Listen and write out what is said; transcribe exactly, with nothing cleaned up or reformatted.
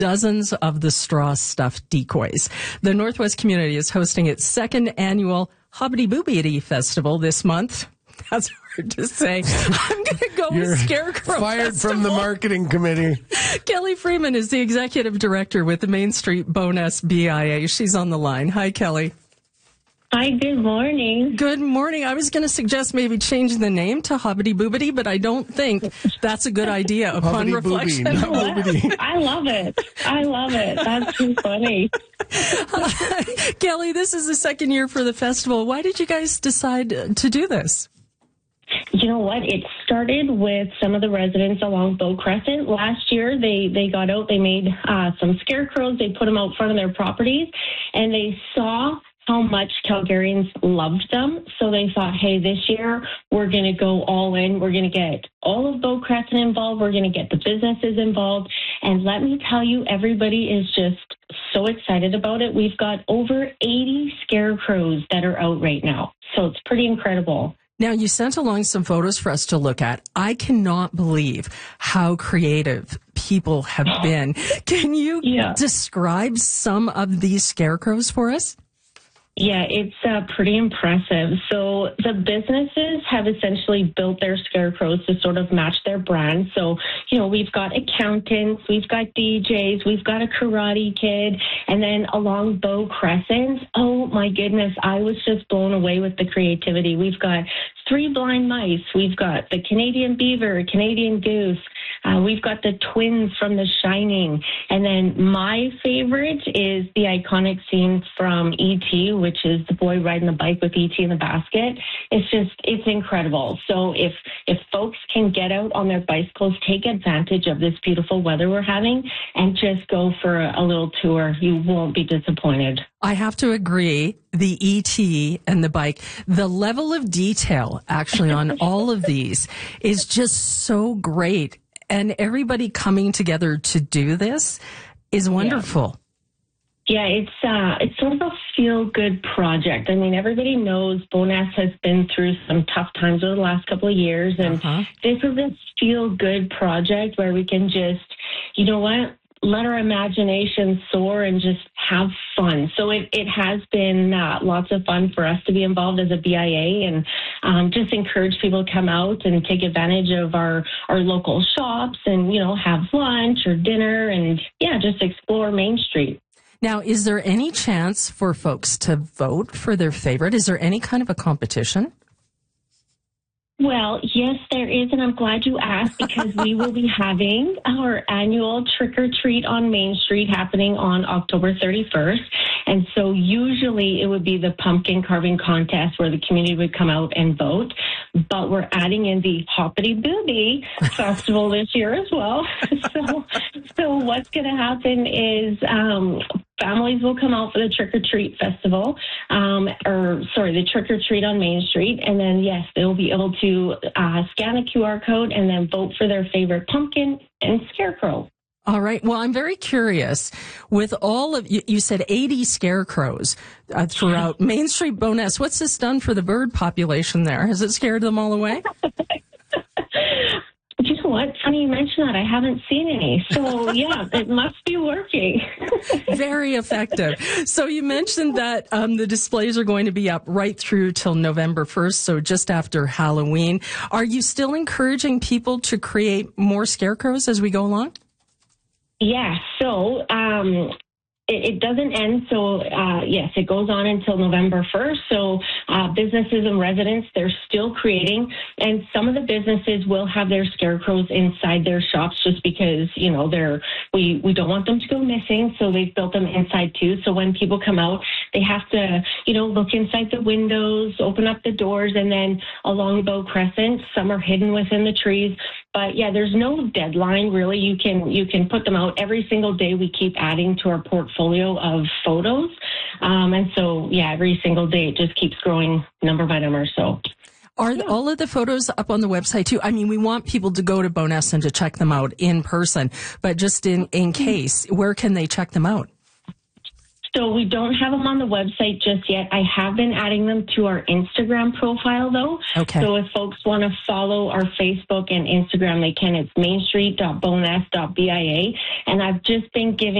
dozens of the straw stuffed decoys. The Northwest community is hosting its second annual Hobbity Boobity Festival this month. That's hard to say. I'm going to go You're with Scarecrow fired Festival. from the marketing committee. Kelly Freeman is the executive director with the Main Street Bowness B I A. She's on the line. Hi, Kelly. Hi, good morning. Good morning. I was going to suggest maybe changing the name to Hobbity Boobity, but I don't think that's a good idea upon Hobbity reflection. Boobie, not Boobity. I love it. I love it. That's too funny. Kelly, this is the second year for the festival. Why did you guys decide to do this? You know what? It started with some of the residents along Bow Crescent. Last year, they, they got out, they made uh, some scarecrows, they put them out front of their properties, and they saw how much Calgarians loved them. So they thought, hey, this year we're going to go all in. We're going to get all of Bow Crescent involved. We're going to get the businesses involved. And let me tell you, everybody is just so excited about it. We've got over eighty scarecrows that are out right now. So it's pretty incredible. Now, you sent along some photos for us to look at. I cannot believe how creative people have been. Can you Yeah. describe some of these scarecrows for us? Yeah, it's uh, pretty impressive. So the businesses have essentially built their scarecrows to sort of match their brand. So, you know, we've got accountants, we've got D Js, we've got a karate kid, and then along Bow Crescent, oh my goodness, I was just blown away with the creativity. We've got three blind mice, we've got the Canadian beaver, Canadian goose, uh, we've got the twins from The Shining, and then my favorite is the iconic scene from E T, which is the boy riding the bike with E T in the basket. It's just, it's incredible. So if, if folks can get out on their bicycles, take advantage of this beautiful weather we're having and just go for a, a little tour, you won't be disappointed. I have to agree, the E T and the bike, the level of detail actually on all of these is just so great. And everybody coming together to do this is wonderful. Yeah, it's uh, it's sort of a feel-good project. I mean, everybody knows Bowness has been through some tough times over the last couple of years, and Uh-huh. this is a feel-good project where we can just, you know what, let our imagination soar and just have fun. So it, it has been uh, lots of fun for us to be involved as a B I A, and um, just encourage people to come out and take advantage of our, our local shops and, you know, have lunch or dinner and, yeah, just explore Main Street. Now, is there any chance for folks to vote for their favorite? Is there any kind of a competition? Well, yes, there is, and I'm glad you asked because we will be having our annual Trick or Treat on Main Street happening on October thirty-first. And so usually it would be the pumpkin carving contest where the community would come out and vote. But we're adding in the Hoppity Boobie Festival this year as well. So, so what's going to happen is um, families will come out for the Trick or Treat Festival, um, or sorry, the Trick or Treat on Main Street. And then, yes, they'll be able to uh, scan a Q R code and then vote for their favorite pumpkin and scarecrow. All right. Well, I'm very curious. With all of you, you said eighty scarecrows uh, throughout Main Street Bowness. What's this done for the bird population there? Has it scared them all away? You know what? Funny you mention that. I haven't seen any. So, yeah, it must be working. Very effective. So you mentioned that um, the displays are going to be up right through till November first, so just after Halloween. Are you still encouraging people to create more scarecrows as we go along? Yeah, so um, it, it doesn't end. So, uh, yes, it goes on until November first. So uh, businesses and residents, they're still creating. And some of the businesses will have their scarecrows inside their shops just because, you know, they're we, we don't want them to go missing. So they've built them inside too. So when people come out, they have to, you know, look inside the windows, open up the doors, and then along Bow Crescent, some are hidden within the trees. But yeah, there's no deadline really. You can you can put them out every single day. We keep adding to our portfolio of photos, um, and so yeah, every single day it just keeps growing number by number. So. Are Yeah. all of the photos up on the website too? I mean, we want people to go to Bowness and to check them out in person, but just in in case, where can they check them out? So we don't have them on the website just yet. I have been adding them to our Instagram profile, though. Okay. So if folks want to follow our Facebook and Instagram, they can. It's mainstreet dot boness dot b i a. And I've just been giving